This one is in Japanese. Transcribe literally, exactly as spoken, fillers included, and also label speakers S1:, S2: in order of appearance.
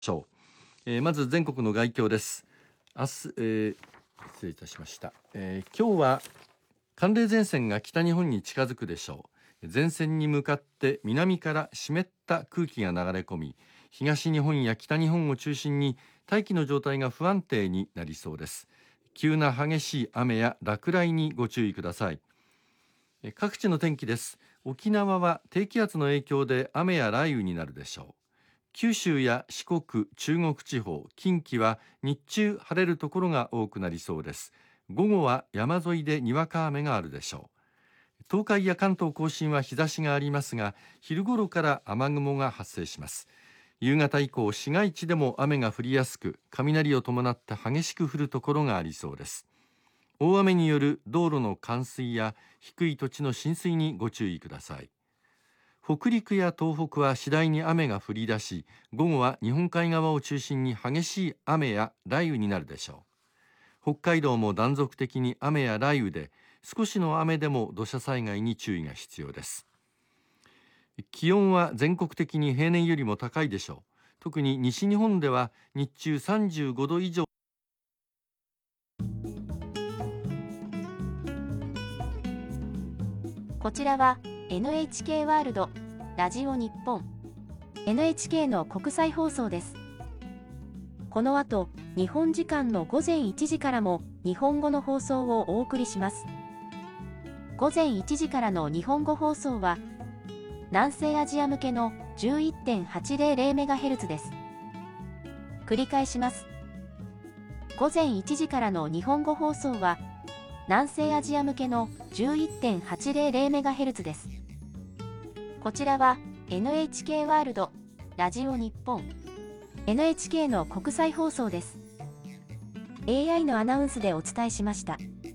S1: しょう。えー、まず全国の概況です。明日、えー、失礼いたしました、えー、今日は寒冷前線が北日本に近づくでしょう。前線に向かって南から湿った空気が流れ込み、東日本や北日本を中心に大気の状態が不安定になりそうです。急な激しい雨や落雷にご注意ください。各地の天気です。沖縄は低気圧の影響で雨や雷雨になるでしょう。九州や四国、中国地方、近畿は日中晴れるところが多くなりそうです。午後は山沿いでにわか雨があるでしょう。東海や関東甲信は日差しがありますが、昼頃から雨雲が発生します。夕方以降、市街地でも雨が降りやすく、雷を伴って激しく降るところがありそうです。大雨による道路の冠水や低い土地の浸水にご注意ください。北陸や東北は次第に雨が降り出し、午後は日本海側を中心に激しい雨や雷雨になるでしょう。北海道も断続的に雨や雷雨で、少しの雨でも土砂災害に注意が必要です。気温は全国的に平年よりも高いでしょう。特に西日本では日中さんじゅうごど以上。
S2: こちらは エヌエイチケー ワールドラジオ日本 エヌエイチケー の国際放送です。この後、日本時間のごぜんいちじからも日本語の放送をお送りします。ごぜんいちじからの日本語放送は南西アジア向けの じゅういってんはちぜろメガヘルツ です。繰り返します。ごぜんいちじからの日本語放送は南西アジア向けの じゅういってんはちぜろメガヘルツ です。こちらは エヌエイチケー ワールドラジオ日本 エヌエイチケー の国際放送です。エーアイ のアナウンスでお伝えしました。